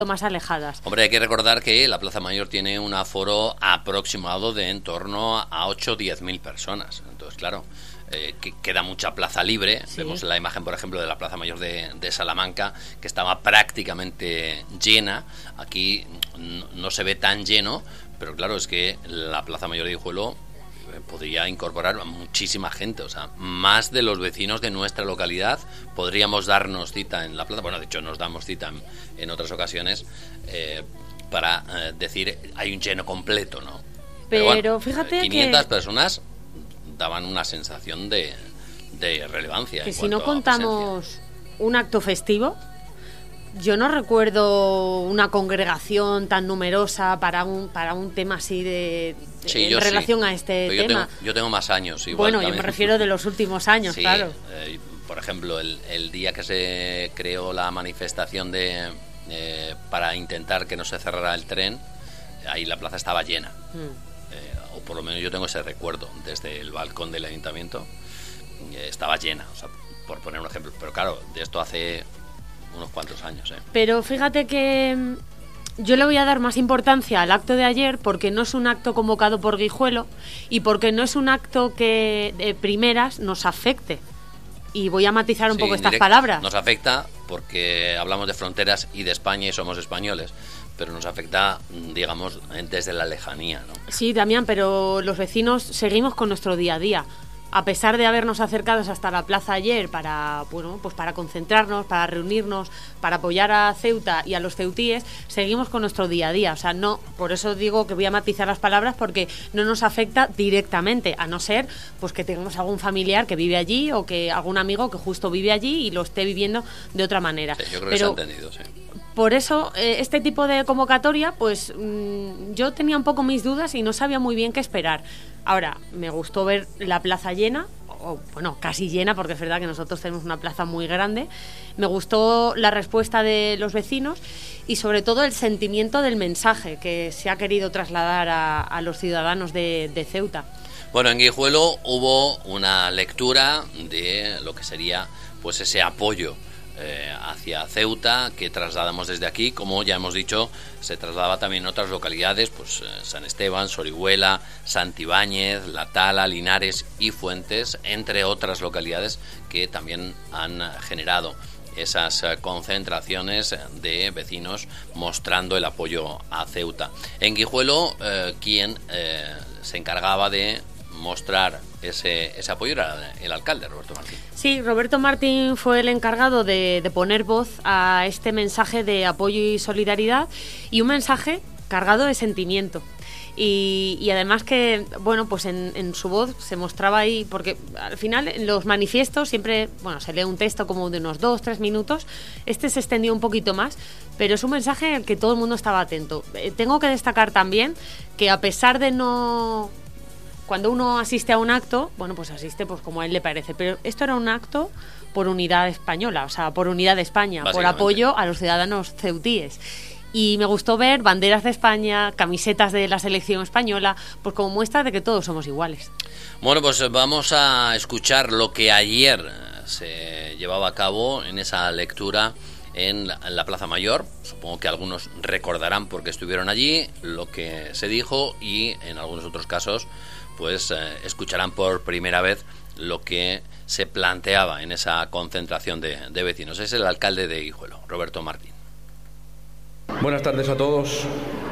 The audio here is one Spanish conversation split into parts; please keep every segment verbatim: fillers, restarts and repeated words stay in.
más alejadas. Hombre, hay que recordar que la Plaza Mayor tiene un aforo aproximado de en torno a ocho o diez mil personas. Entonces, claro, eh, que queda mucha plaza libre. Sí. Vemos la imagen, por ejemplo, de la Plaza Mayor de, de Salamanca, que estaba prácticamente llena. Aquí no, no se ve tan lleno, pero claro, es que la Plaza Mayor de Guijuelo podría incorporar a muchísima gente, o sea, más de los vecinos de nuestra localidad. Podríamos darnos cita en la plaza, bueno, de hecho nos damos cita en, en otras ocasiones eh, para eh, decir hay un lleno completo, ¿no? Pero, Pero bueno, fíjate quinientas que... personas daban una sensación de, de relevancia. Que en si no contamos presencia. Un acto festivo, yo no recuerdo una congregación tan numerosa para un para un tema así de, de sí, en yo relación sí. a este Pero tema. Yo tengo, yo tengo más años. Igual, bueno, también. Yo me refiero de los últimos años, sí, claro. Eh, por ejemplo, el, el día que se creó la manifestación de eh, para intentar que no se cerrara el tren, ahí la plaza estaba llena. Mm. Eh, o por lo menos yo tengo ese recuerdo desde el balcón del ayuntamiento. Eh, estaba llena, o sea, por poner un ejemplo. Pero claro, de esto hace unos cuantos años, ¿eh? Pero fíjate que yo le voy a dar más importancia al acto de ayer porque no es un acto convocado por Guijuelo y porque no es un acto que de primeras nos afecte. Y voy a matizar un sí, poco estas palabras. Nos afecta porque hablamos de fronteras y de España y somos españoles, pero nos afecta, digamos, desde la lejanía, ¿no? Sí, Damián, pero los vecinos seguimos con nuestro día a día. A pesar de habernos acercado hasta la plaza ayer para, bueno, pues para concentrarnos, para reunirnos, para apoyar a Ceuta y a los ceutíes, seguimos con nuestro día a día. O sea, no, por eso digo que voy a matizar las palabras porque no nos afecta directamente, a no ser pues que tengamos algún familiar que vive allí o que algún amigo que justo vive allí y lo esté viviendo de otra manera. Sí, yo creo Pero, que se ha entendido, sí. Por eso, eh, este tipo de convocatoria, pues mmm, yo tenía un poco mis dudas y no sabía muy bien qué esperar. Ahora, me gustó ver la plaza llena, o bueno, casi llena, porque es verdad que nosotros tenemos una plaza muy grande. Me gustó la respuesta de los vecinos y sobre todo el sentimiento del mensaje que se ha querido trasladar a, a los ciudadanos de, de Ceuta. Bueno, en Guijuelo hubo una lectura de lo que sería pues ese apoyo Eh, hacia Ceuta que trasladamos desde aquí. Como ya hemos dicho, se trasladaba también en otras localidades, pues eh, San Esteban, Sorihuela, Santibáñez, La Tala, Linares y Fuentes, entre otras localidades que también han generado esas eh, concentraciones de vecinos mostrando el apoyo a Ceuta. En Guijuelo, eh, quien eh, se encargaba de mostrar ese, ese apoyo era el alcalde, Roberto Martín. Sí, Roberto Martín fue el encargado de, de poner voz a este mensaje de apoyo y solidaridad y un mensaje cargado de sentimiento. Y, y además que, bueno, pues en, en su voz se mostraba ahí, porque al final en los manifiestos siempre, bueno, se lee un texto como de unos dos, tres minutos, este se extendió un poquito más, pero es un mensaje al que todo el mundo estaba atento. Eh, tengo que destacar también que a pesar de no... Cuando uno asiste a un acto, bueno, pues asiste pues como a él le parece, pero esto era un acto por unidad española, o sea, por unidad de España, por apoyo a los ciudadanos ceutíes. Y me gustó ver banderas de España, camisetas de la selección española, pues como muestra de que todos somos iguales. Bueno, pues vamos a escuchar lo que ayer se llevaba a cabo en esa lectura en la, en la Plaza Mayor. Supongo que algunos recordarán porque estuvieron allí lo que se dijo y en algunos otros casos pues eh, escucharán por primera vez lo que se planteaba en esa concentración de, de vecinos. Es el alcalde de Guijuelo, Roberto Martín. Buenas tardes a todos.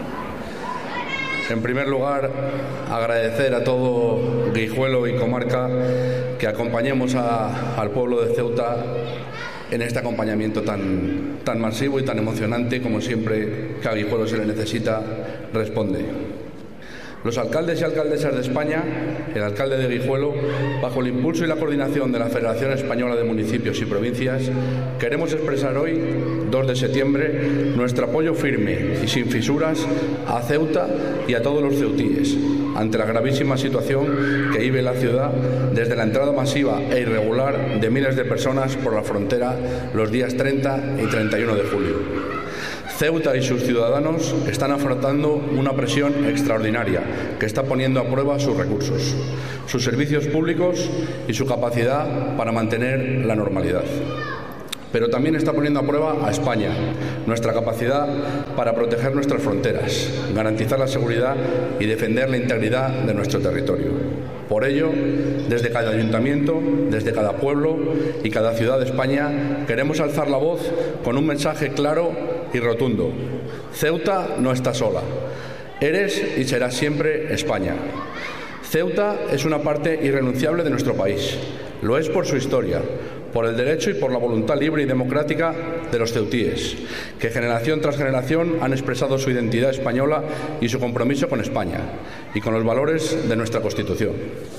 En primer lugar, agradecer a todo Guijuelo y comarca que acompañemos a, al pueblo de Ceuta en este acompañamiento tan, tan masivo y tan emocionante como siempre que a Guijuelo se le necesita, responde. Los alcaldes y alcaldesas de España, el alcalde de Guijuelo, bajo el impulso y la coordinación de la Federación Española de Municipios y Provincias, queremos expresar hoy, dos de septiembre, nuestro apoyo firme y sin fisuras a Ceuta y a todos los ceutíes, ante la gravísima situación que vive la ciudad desde la entrada masiva e irregular de miles de personas por la frontera los días treinta y treinta y uno de julio. Ceuta y sus ciudadanos están afrontando una presión extraordinaria que está poniendo a prueba sus recursos, sus servicios públicos y su capacidad para mantener la normalidad. pero también está poniendo a prueba a España, nuestra capacidad para proteger nuestras fronteras, garantizar la seguridad y defender la integridad de nuestro territorio. Por ello, desde cada ayuntamiento, desde cada pueblo y cada ciudad de España, queremos alzar la voz con un mensaje claro y rotundo. Ceuta no está sola. Eres y serás siempre España. Ceuta es una parte irrenunciable de nuestro país. Lo es por su historia, por el derecho y por la voluntad libre y democrática de los ceutíes, que generación tras generación han expresado su identidad española y su compromiso con España y con los valores de nuestra Constitución.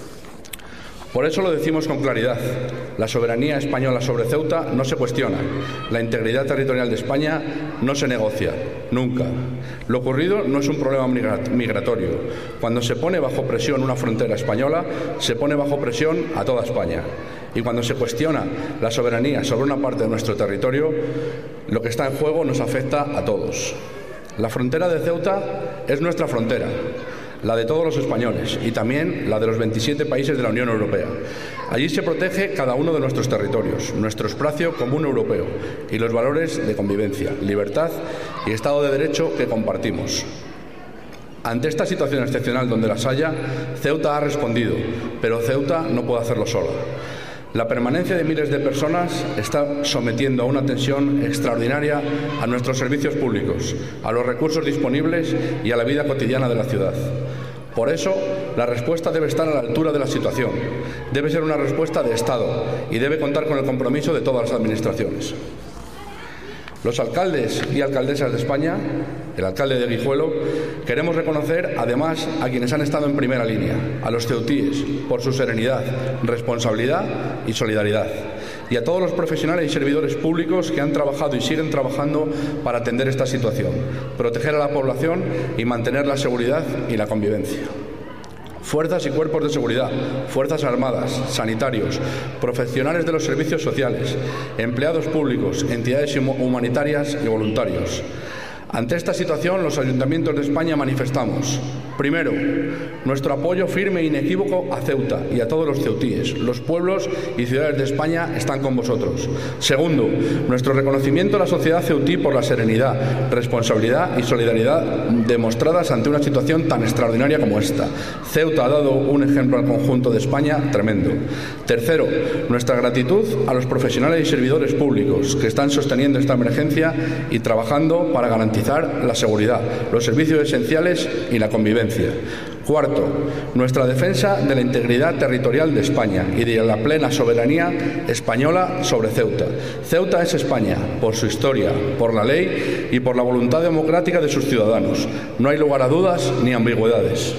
Por eso lo decimos con claridad: la soberanía española sobre Ceuta no se cuestiona, la integridad territorial de España no se negocia, nunca. Lo ocurrido no es un problema migratorio. Cuando se pone bajo presión una frontera española, se pone bajo presión a toda España. Y cuando se cuestiona la soberanía sobre una parte de nuestro territorio, lo que está en juego nos afecta a todos. La frontera de Ceuta es nuestra frontera, la de todos los españoles y también la de los veintisiete países de la Unión Europea. Allí se protege cada uno de nuestros territorios, nuestro espacio común europeo y los valores de convivencia, libertad y Estado de Derecho que compartimos. Ante esta situación excepcional donde las haya, Ceuta ha respondido, pero Ceuta no puede hacerlo sola. La permanencia de miles de personas está sometiendo a una tensión extraordinaria a nuestros servicios públicos, a los recursos disponibles y a la vida cotidiana de la ciudad. Por eso, la respuesta debe estar a la altura de la situación. Debe ser una respuesta de Estado y debe contar con el compromiso de todas las administraciones. Los alcaldes y alcaldesas de España, el alcalde de Guijuelo, queremos reconocer además a quienes han estado en primera línea, a los ceutíes, por su serenidad, responsabilidad y solidaridad, y a todos los profesionales y servidores públicos que han trabajado y siguen trabajando para atender esta situación, proteger a la población y mantener la seguridad y la convivencia. Fuerzas y cuerpos de seguridad, fuerzas armadas, sanitarios, profesionales de los servicios sociales, empleados públicos, entidades humanitarias y voluntarios. Ante esta situación, los ayuntamientos de España manifestamos, primero, nuestro apoyo firme e inequívoco a Ceuta y a todos los ceutíes. Los pueblos y ciudades de España están con vosotros. Segundo, nuestro reconocimiento a la sociedad ceutí por la serenidad, responsabilidad y solidaridad demostradas ante una situación tan extraordinaria como esta. Ceuta ha dado un ejemplo al conjunto de España tremendo. Tercero, nuestra gratitud a los profesionales y servidores públicos que están sosteniendo esta emergencia y trabajando para garantizar la seguridad, los servicios esenciales y la convivencia. Cuarto, nuestra defensa de la integridad territorial de España y de la plena soberanía española sobre Ceuta. Ceuta es España, por su historia, por la ley y por la voluntad democrática de sus ciudadanos. No hay lugar a dudas ni ambigüedades.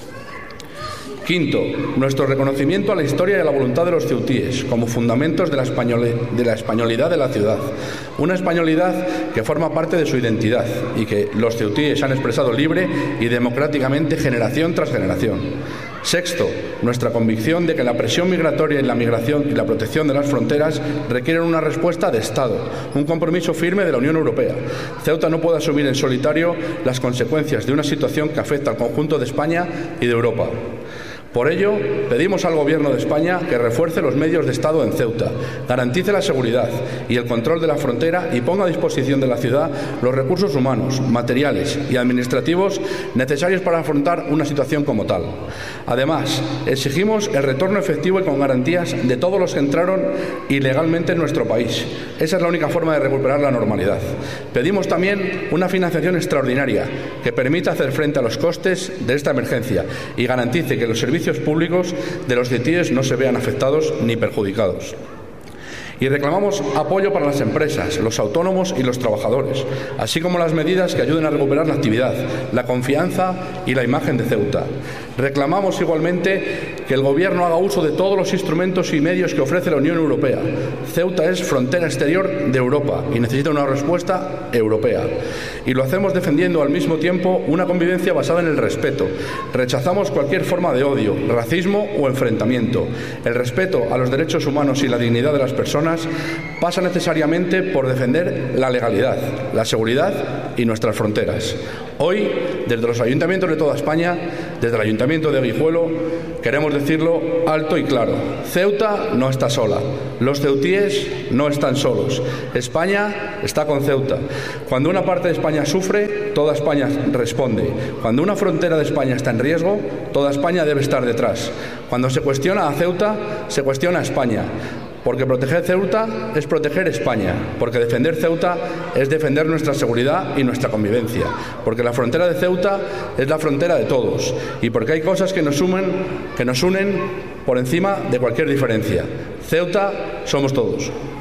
Quinto, nuestro reconocimiento a la historia y a la voluntad de los ceutíes como fundamentos de la, de la españolidad de la ciudad. Una españolidad que forma parte de su identidad y que los ceutíes han expresado libre y democráticamente generación tras generación. Sexto, nuestra convicción de que la presión migratoria y la migración y la protección de las fronteras requieren una respuesta de Estado, un compromiso firme de la Unión Europea. Ceuta no puede asumir en solitario las consecuencias de una situación que afecta al conjunto de España y de Europa. Por ello, pedimos al Gobierno de España que refuerce los medios de Estado en Ceuta, garantice la seguridad y el control de la frontera y ponga a disposición de la ciudad los recursos humanos, materiales y administrativos necesarios para afrontar una situación como tal. Además, exigimos el retorno efectivo y con garantías de todos los que entraron ilegalmente en nuestro país. Esa es la única forma de recuperar la normalidad. Pedimos también una financiación extraordinaria que permita hacer frente a los costes de esta emergencia y garantice que los servicios públicos de los ceutíes no se vean afectados ni perjudicados. Y reclamamos apoyo para las empresas, los autónomos y los trabajadores, así como las medidas que ayuden a recuperar la actividad, la confianza y la imagen de Ceuta. Reclamamos igualmente que el Gobierno haga uso de todos los instrumentos y medios que ofrece la Unión Europea. Ceuta es frontera exterior de Europa y necesita una respuesta europea. Y lo hacemos defendiendo al mismo tiempo una convivencia basada en el respeto. Rechazamos cualquier forma de odio, racismo o enfrentamiento. El respeto a los derechos humanos y la dignidad de las personas pasa necesariamente por defender la legalidad, la seguridad y nuestras fronteras. Hoy, desde los ayuntamientos de toda España, desde el Ayuntamiento de Guijuelo, queremos decirlo alto y claro. Ceuta no está sola. Los ceutíes no están solos. España está con Ceuta. Cuando una parte de España sufre, toda España responde. Cuando una frontera de España está en riesgo, toda España debe estar detrás. Cuando se cuestiona a Ceuta, se cuestiona a España. Porque proteger Ceuta es proteger España, porque defender Ceuta es defender nuestra seguridad y nuestra convivencia, porque la frontera de Ceuta es la frontera de todos y porque hay cosas que nos unen, que nos unen por encima de cualquier diferencia. Ceuta somos todos.